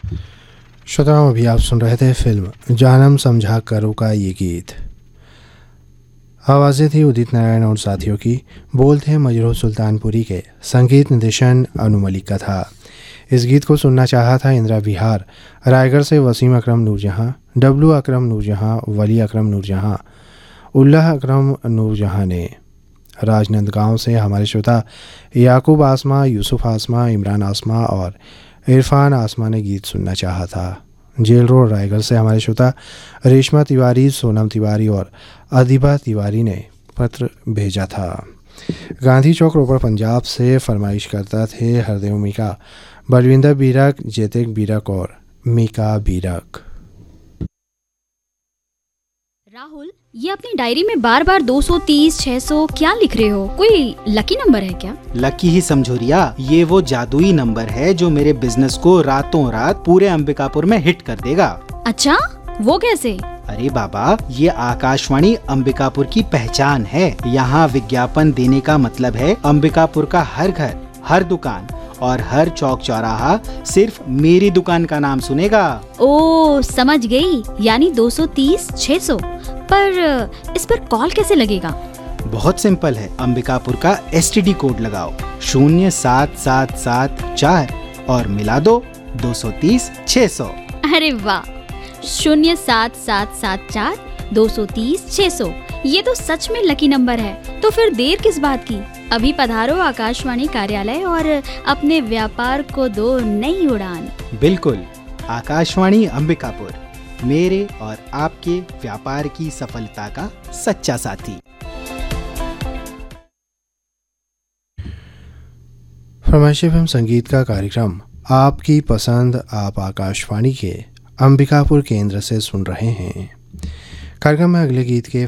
श्रोताओं, अभी आप सुन रहे थे फिल्म जानम समझा करो का ये गीत। आवाज़ें थी उदित नारायण और साथियों की, बोल थे मजरूह सुल्तानपुरी के, संगीत निर्देशन अनु मलिक का था। इस गीत को सुनना चाहा था इंदिरा बिहार, रायगढ़ से वसीम अकरम नूरजहां, डब्लू अकरम नूरजहां, वली अकरम नूरजहां, उल्लाह अकरम नूरजहां ने। राजनांदगांव से हमारे श्रोता याकूब आसमा, यूसुफ आसमा, इमरान आसमा और इरफान आसमा ने गीत सुनना चाहा था। जेल रोड रायगढ़ से हमारे श्रोता रेशमा तिवारी, सोनम तिवारी और अधिबा तिवारी ने पत्र भेजा था। गांधी चौक रोपड़ पंजाब से फरमाइश करता थे हरदेव मीका, बलविंदर बीरक, जेतेक बीरक और मीका बीरक। राहुल, ये अपनी डायरी में बार बार 230, 600 क्या लिख रहे हो? कोई लकी नंबर है क्या? लकी ही समझो रिया, ये वो जादुई नंबर है जो मेरे बिजनेस को रातों रात पूरे अंबिकापुर में हिट कर देगा। अच्छा, वो कैसे? अरे बाबा, ये आकाशवाणी अंबिकापुर की पहचान है। यहाँ विज्ञापन देने का मतलब है अंबिकापुर का हर घर, हर दुकान और हर चौक चौराहा सिर्फ मेरी दुकान का नाम सुनेगा। ओ, समझ गई। यानी 230, 600। पर इस पर कॉल कैसे लगेगा? बहुत सिंपल है, अंबिकापुर का STD कोड लगाओ 07774 और मिला दो 230 600। अरे वाह, 07774 230 600। ये तो सच में लकी नंबर है। तो फिर देर किस बात की? अभी पधारो आकाशवाणी कार्यालय और अपने व्यापार को दो नई उड़ान। बिल्कुल, आकाशवाणी अंबिकापुर, मेरे और आपके व्यापार की सफलता का सच्चा साथी। फरमाइशी फिल्म संगीत का कार्यक्रम आपकी पसंद आप आकाशवाणी के अंबिकापुर केंद्र से सुन रहे हैं। कार्यक्रम में अगले गीत के